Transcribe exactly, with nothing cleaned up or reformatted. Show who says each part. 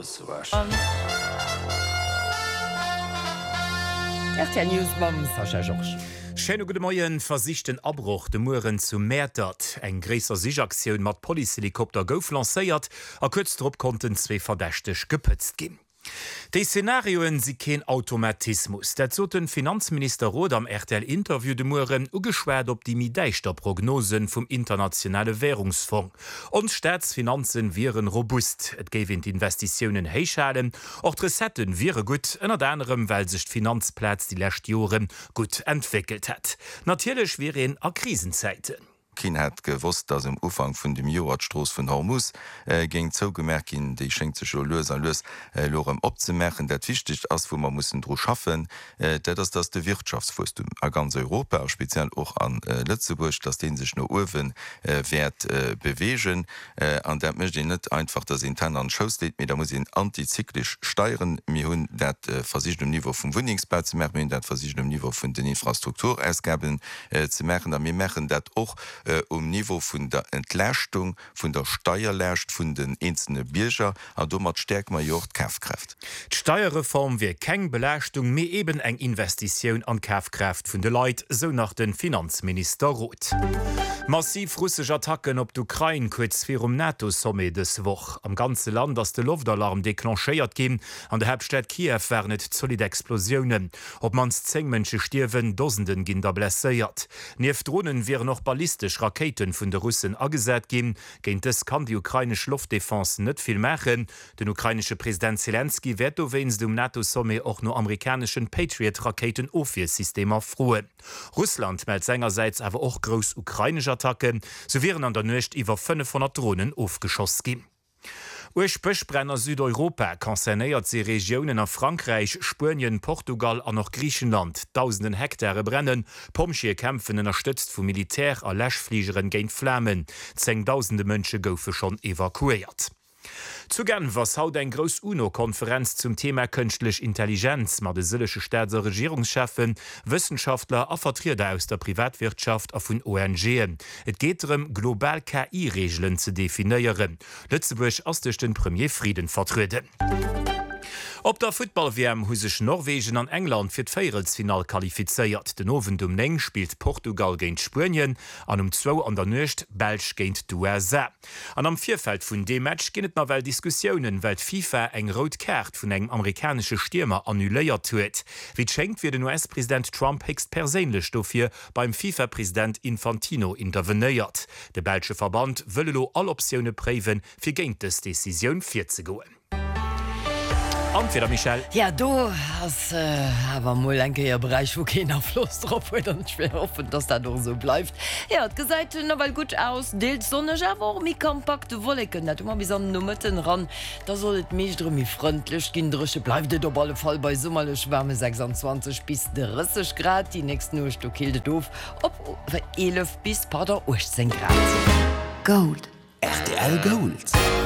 Speaker 1: auszuwaschen.
Speaker 2: R T L News mam Sascha George.
Speaker 3: Schöne gute Morgen. Versichten Abbruch de Muren zu Mätert. Eng gräser Sichaktion mat Polihelikopter gouf lancéiert, a kurzdrop konnten zwei verdächtig gepëtzt gin. Die Szenarioen sie kein Automatismus. Dat so den Finanzminister Roth am R T L-Interview de Muren ugeschwert op die mideichter Prognosen vom internationale Währungsfonds. Und Staatsfinanzen wären robust. Et gäbe die Investitionen heichhalen. Auch die Resetten wäre gut, unter anderem, weil sich Finanzplatz die letzten Jahre gut entwickelt hat. Natürlich wäre in a Krisenzeiten.
Speaker 4: Kein hat gewusst, dass im Ufang von dem Joatstroß von Hormus äh, ging zugemerkt in die schenkt sich lös an lös äh, lorem opzemerken, dat wichtig ist, wo man muss dro schaffen, äh, das das der Wirtschaftswachstum a ganz Europa, speziell auch an äh, Lützeburg, dass den sich nur Uwen äh, wert äh, bewegen, äh, an der möchte nicht einfach das intern an Show steht, mir da muss ihn antizyklisch steuern, mir hun dat äh, versichert Niveau vom Wohnungsplatz zu merken, dat versichert Niveau von den Infrastrukturausgaben äh, zu merken, da wir merken dat auch Uh, um Niveau vun der Entlächtung, vun der Steuerlächt vun den einzelnen Bierger, a do mat stärk ma Jocht Kafkraft.
Speaker 3: D'Steuerreform wie keng Belächtung mé eben eng Investiioun an Kafkraft vun de Leiit, so nach den Finanzminister Roth. Massiv russisch Attacken op d'Ukraine kurz fir um NATO-Somme des Woch. Am ganze Land ass de Luftalarm deklanchéiert gin, an der Hauptstadt Kiew wärnet solid Explosionen. Ob mans zehn Mënsche stirwen, Dosenden ginn der blesséiert. Nief Drohnen wären noch ballistisch Raketen vun der Russen agesät gin, géint es kann die ukrainesch Luftdefense net viel machen. Den ukrainische Präsident Zelensky werd wes dem NATO-Somme auch no amerikanischen Patriot-Raketen Office-Systemer froen. Russland meldt seinerseits aber auch groß ukrainische Attacken, so wären an der Nucht iwwer fünfhundert Drohnen aufgeschoss gin. Urspechbrenner Südeuropa konzernéiert se Regionen a Frankreich, Spanien, Portugal an noch Griechenland. Tausenden Hektare brennen, Pomschier kämpfen unterstützt vu Militär a Lächfliegeren géint Flammen. Zehntausende Mënsche goufe schon evakuiert. Zugern was haut ein Gros UNO-Konferenz zum Thema künstlich Intelligenz mat de sillesche Staats- Regierungschefen, Wissenschaftler a Vertreter aus der Privatwirtschaft a vun O N G. Et geht darum, global K I-Regeln zu definieren. Lützeburg ass durch den Premier Frieden vertreten. Op der Football-W M hu sech Norwegen an England fir d'Feierelsfinal qualifiziert. Den Owen um Neng spielt Portugal géint Spien, an um zwo an der Nøcht Belsch géint d'U S A. An am Vierfeld vun de Match ginnet na well Diskussionioen, weil FIFA eng Rotkärt vun eng amerikanische Stürmer annuléiert huet. Wie schenkt wie den U S-Präsident Trump hegst perélech dofir beim FIFA-Präsident Infantino intervenéiert. De Belsche Verband wëlle lo all Optionune préwen fir géintes Deciioun vier ze goen. Antweder Michel.
Speaker 2: Ja, du hast äh, aber mal ein Bereich, wo keiner Fluss drauf wird und ich will hoffen, dass das doch so bleibt. Er hat gesagt, na, weil gut aus, deelt Sonne, aber mit kompakte Wolken. Da tun wir bis an Nummern ran. Da soll es mich drum freundlich gehen. Drische bleibt es auf alle Fall bei sommerlich Wärme sechsundzwanzig bis dreißig Grad. Die nächsten Uhr killt es auf, ob elf bis achtzehn Grad.
Speaker 1: Gold. R T L Gold.